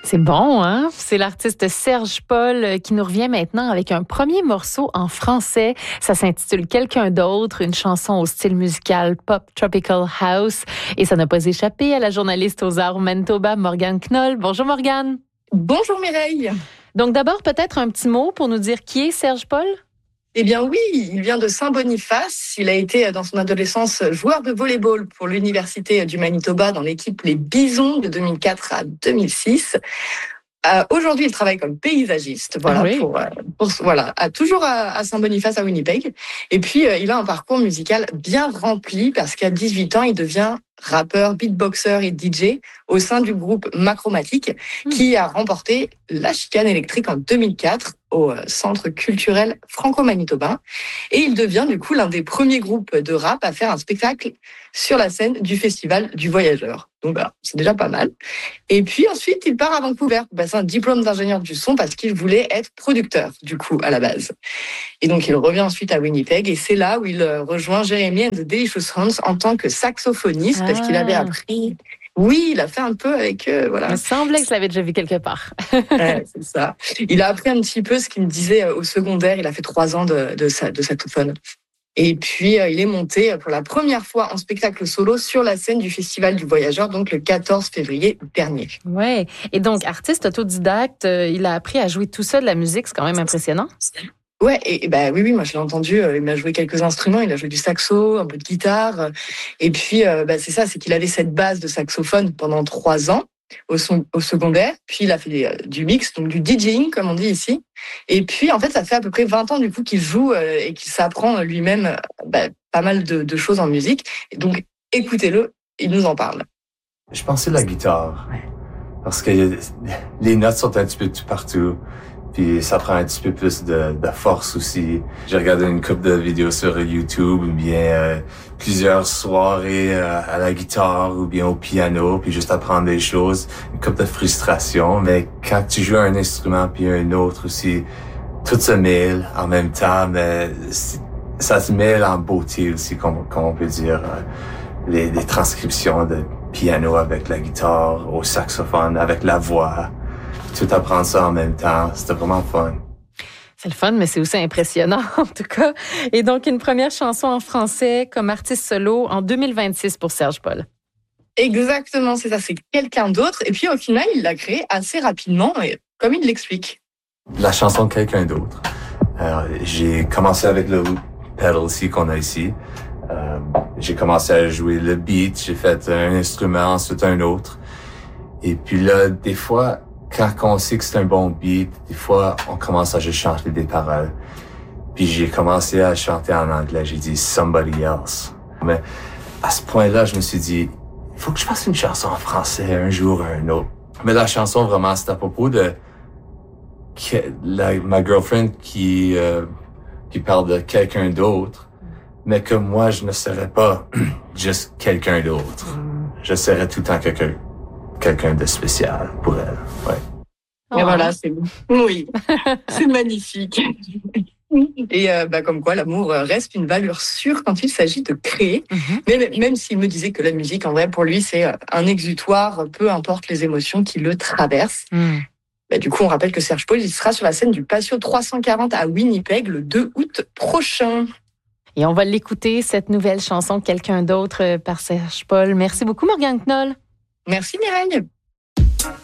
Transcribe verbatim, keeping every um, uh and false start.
C'est bon, hein? C'est l'artiste Serge Paul qui nous revient maintenant avec un premier morceau en français. Ça s'intitule Quelqu'un d'autre, une chanson au style musical pop tropical house. Et ça n'a pas échappé à la journaliste aux arts Manitoba, Morgane Knoll. Bonjour Morgane. Bonjour Mireille. Donc d'abord, peut-être un petit mot pour nous dire qui est Serge Paul? Eh bien oui, il vient de Saint-Boniface. Il a été dans son adolescence joueur de volleyball pour l'Université du Manitoba dans l'équipe Les Bisons de deux mille quatre à deux mille six. Euh, aujourd'hui, il travaille comme paysagiste, voilà, oui. pour, pour, voilà, à, toujours à, à Saint-Boniface, à Winnipeg. Et puis, euh, il a un parcours musical bien rempli parce qu'à dix-huit ans, il devient rappeur, beatboxer et D J au sein du groupe Machromatic, mmh. qui a remporté la Chicane électrique en deux mille quatre au Centre culturel franco-manitobain. Et il devient du coup l'un des premiers groupes de rap à faire un spectacle sur la scène du Festival du Voyageur. Donc voilà, c'est déjà pas mal. Et puis ensuite, il part à Vancouver pour passer un diplôme d'ingénieur du son parce qu'il voulait être producteur, du coup, à la base. Et donc, il revient ensuite à Winnipeg et c'est là où il rejoint Jeremy and the Delicious Hunts en tant que saxophoniste ah. parce qu'il avait appris... Oui, il a fait un peu avec eux, voilà. Il me semblait que je l'avais déjà vu quelque part. Ouais, c'est ça. Il a appris un petit peu ce qu'il me disait au secondaire. Il a fait trois ans de, de, de saxophone. Et puis, euh, il est monté pour la première fois en spectacle solo sur la scène du Festival du Voyageur, donc le quatorze février dernier. Ouais. Et donc, artiste autodidacte, euh, il a appris à jouer tout seul de la musique. C'est quand même impressionnant. Ouais, et, et bah oui, oui, moi je l'ai entendu. Euh, il m'a joué quelques instruments. Il a joué du saxo, un peu de guitare. Euh, et puis, euh, bah, c'est ça, c'est qu'il avait cette base de saxophone pendant trois ans au, son, au secondaire. Puis il a fait euh, du mix, donc du DJing comme on dit ici. Et puis en fait, ça fait à peu près vingt ans du coup qu'il joue euh, et qu'il s'apprend lui-même euh, bah, pas mal de, de choses en musique. Et donc écoutez-le, il nous en parle. Je pensais la guitare parce que les notes sont un petit peu tout partout. Puis ça prend un petit peu plus de, de force aussi. J'ai regardé une couple de vidéos sur YouTube ou bien euh, plusieurs soirées euh, à la guitare ou bien au piano, puis juste apprendre des choses, une couple de frustration. Mais quand tu joues un instrument puis un autre aussi, tout se mêle en même temps, mais ça se mêle en beauté aussi, comme, comme on peut dire. Les, les transcriptions de piano avec la guitare, au saxophone, avec la voix. Tout apprendre ça en même temps, c'était vraiment fun. C'est le fun, mais c'est aussi impressionnant, en tout cas. Et donc, une première chanson en français comme artiste solo en deux mille vingt-six pour Serge Paul. Exactement, c'est ça, c'est quelqu'un d'autre. Et puis, au final, il l'a créé assez rapidement, comme il l'explique. La chanson Quelqu'un d'autre. Alors, j'ai commencé avec le pedal ici qu'on a ici. Euh, j'ai commencé à jouer le beat, j'ai fait un instrument, ensuite un autre. Et puis là, des fois... Quand on sait que c'est un bon beat, des fois, on commence à juste chanter des paroles. Puis j'ai commencé à chanter en anglais. J'ai dit « somebody else ». Mais à ce point-là, je me suis dit « il faut que je fasse une chanson en français un jour ou un autre ». Mais la chanson, vraiment, c'est à propos de que, la, ma girlfriend qui, euh, qui parle de quelqu'un d'autre, mais que moi, je ne serais pas juste quelqu'un d'autre. Je serais tout le temps quelqu'un quelqu'un de spécial pour elle, ouais. Et oh. Voilà, c'est oui, c'est magnifique. Et euh, bah, comme quoi, l'amour reste une valeur sûre quand il s'agit de créer. Mm-hmm. Mais même s'il me disait que la musique, en vrai, pour lui, c'est un exutoire, peu importe les émotions qui le traversent. Mm. Bah, du coup, on rappelle que Serge Paul, il sera sur la scène du Patio trois cent quarante à Winnipeg le deux août prochain. Et on va l'écouter, cette nouvelle chanson Quelqu'un d'autre par Serge Paul. Merci beaucoup, Morgane Knoll. Merci Mireille.